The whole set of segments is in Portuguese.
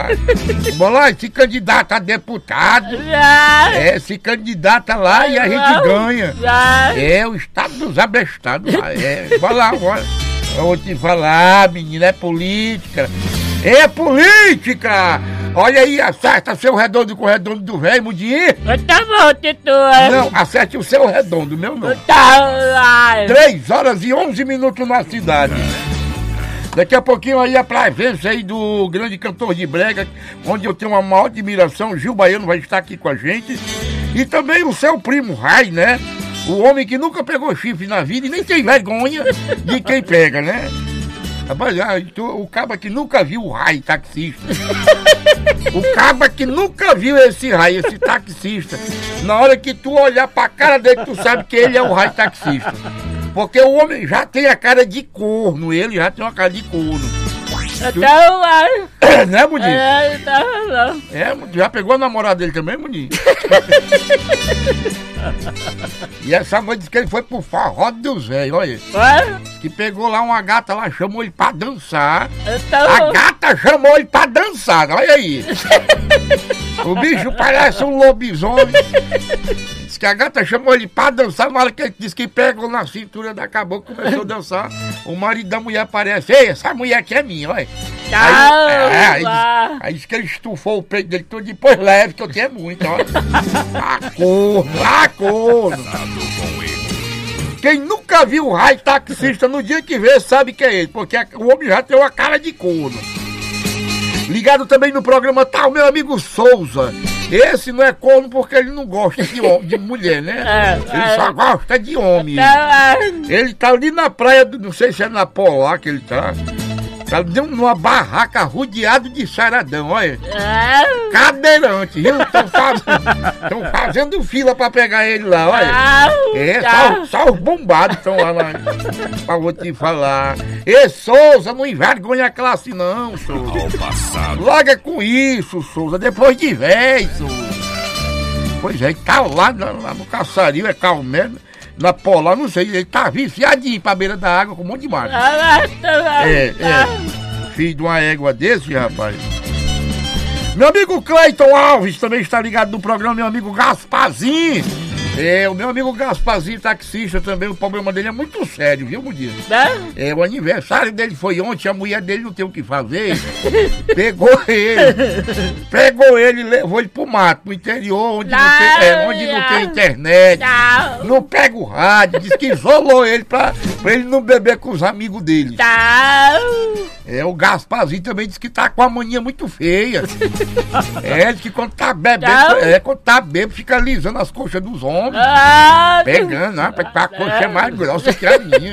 Vamos lá, se candidata a deputado. Se candidata lá e a gente ganha. O estado dos abestados lá. Vai lá, bora. Eu vou te falar, menina, é política. É política! Olha aí, acerta seu redondo com o redondo do velho, mudinho. Tá bom, Titu. Não, acerte o seu redondo, meu não. Tá lá. 3h11 na cidade. Daqui a pouquinho aí a presença aí do grande cantor de brega, onde eu tenho uma maior admiração, Gil Baiano vai estar aqui com a gente. E também o seu primo Rai, né? O homem que nunca pegou chifre na vida e nem tem vergonha de quem pega, né? Rapaz, o caba que nunca viu o Rai, taxista. O caba que nunca viu esse Rai, esse taxista. Na hora que tu olhar pra cara dele, tu sabe que ele é o Rai taxista. Porque o homem já tem a cara de corno, ele já tem uma cara de corno. Né, Mundinho? Já pegou a namorada dele também, Mundinho? E essa mãe disse que ele foi pro forró dos velhos, olha. Que pegou lá uma gata lá, chamou ele pra dançar. A gata chamou ele pra dançar, olha aí. O bicho parece um lobisomem. Diz que a gata chamou ele pra dançar, na hora que ele disse que pegou na cintura da cabocla, começou a dançar. O marido da mulher aparece, ei, essa mulher aqui é minha, olha. Aí disse que ele estufou o peito dele todo, depois leve, que eu tenho muito, ó. Corno. Quem nunca viu o Rai taxista, no dia que vê, sabe que é ele, porque o homem já tem uma cara de corno. Ligado também no programa tá o meu amigo Souza. Esse não é corno porque ele não gosta de mulher, né? Ele só gosta de homem. Ele tá ali na praia, não sei se é na Polar que ele tá. Tá numa barraca rodeado de saradão, olha. Cadeirante, viu? Estão fazendo fila pra pegar ele lá, olha. Só os bombados estão lá. Pra vou te falar. Souza, não envergonha a classe não, Souza. Logo é com isso, Souza, depois de velho, Souza. Pois é, ele tá lá no caçario, calmendo. Na Polar, não sei, ele tá viciadinho pra beira da água com um monte de macho. Filho de uma égua desse, rapaz. Meu amigo Cleiton Alves também está ligado no programa, meu amigo Gasparzinho. O meu amigo Gasparzinho, taxista também, o problema dele é muito sério, viu, Mudinho? O aniversário dele foi ontem, a mulher dele não tem o que fazer. Pegou ele e levou ele pro mato, pro interior, onde não tem internet. Não pega o rádio, diz que isolou ele pra ele não beber com os amigos dele. O Gasparzinho também diz que tá com a mania muito feia. Diz que quando tá bebendo, fica alisando as coxas dos homens. Pegando, a coxa é mais grossa que a minha.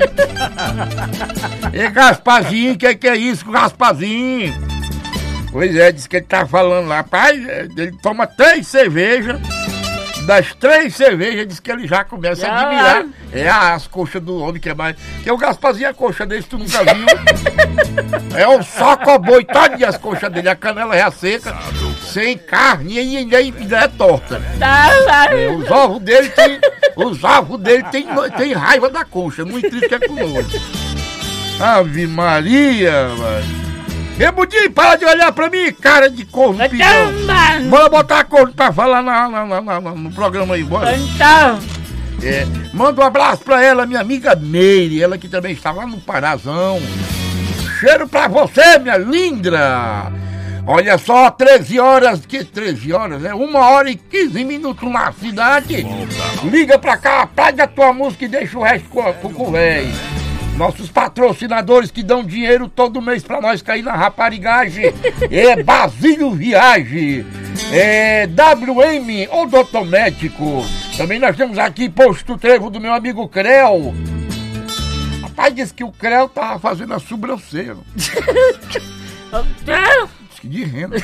Gasparzinho, que é isso, Gasparzinho? Pois é, diz que ele tá falando lá, pai, ele toma 3 cervejas. Das 3 cervejas, diz que ele já começa a admirar as coxas do homem que é mais. Que o Gasparzinho, a coxa dele, tu nunca viu. É um socoboi, todinho as coxas dele, a canela já seca, sem carne e ainda é torta. Os ovos dele tem raiva da coxa, muito triste que é com nojo. Ave Maria, mano. Mudinho, para de olhar pra mim, cara de corno pidão. Bora botar a corno pra falar no programa aí, bora. Manda um abraço pra ela, minha amiga Meire, ela que também está lá no Parazão. Cheiro pra você, minha linda. Olha só, 13 horas, 1h15 na cidade. Liga pra cá, pega a tua música e deixa o resto com o velho. Nossos patrocinadores que dão dinheiro todo mês pra nós cair na raparigagem Basílio Viagem, WM Odontomédico. Também nós temos aqui Posto Trevo do meu amigo Creu. Rapaz, disse que o Creu tava fazendo a sobrancelha. De renda.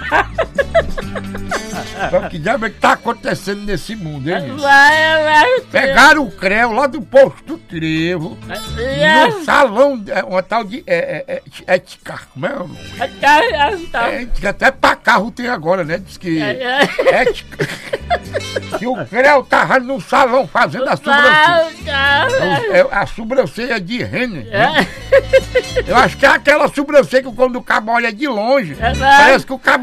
Sabe que diabo é que tá acontecendo nesse mundo, hein? Pegaram o Creu lá do Posto Trevo no salão, uma tal de ética, como é? Ética, até pra carro tem agora, né? Diz que ética. Que o Creu tava no salão fazendo a sobrancelha. A sobrancelha de rena. Eu acho que é aquela sobrancelha que quando o cabo olha de longe, parece que o cabo